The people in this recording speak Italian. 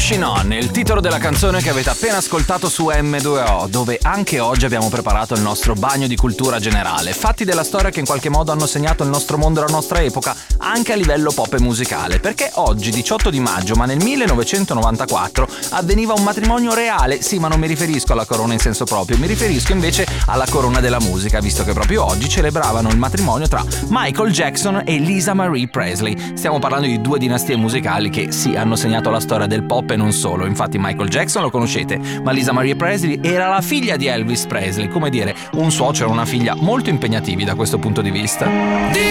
Pushing On, il titolo della canzone che avete appena ascoltato su M2O, dove anche oggi abbiamo preparato il nostro bagno di cultura generale, fatti della storia che in qualche modo hanno segnato il nostro mondo e la nostra epoca, anche a livello pop e musicale, perché oggi, 18 di maggio, ma nel 1994, avveniva un matrimonio reale. Sì, ma non mi riferisco alla corona in senso proprio, mi riferisco invece alla corona della musica, visto che proprio oggi celebravano il matrimonio tra Michael Jackson e Lisa Marie Presley. Stiamo parlando di due dinastie musicali che sì, hanno segnato la storia del pop e non solo. Infatti Michael Jackson lo conoscete, ma Lisa Marie Presley era la figlia di Elvis Presley, come dire, un suocero e una figlia molto impegnativi da questo punto di vista.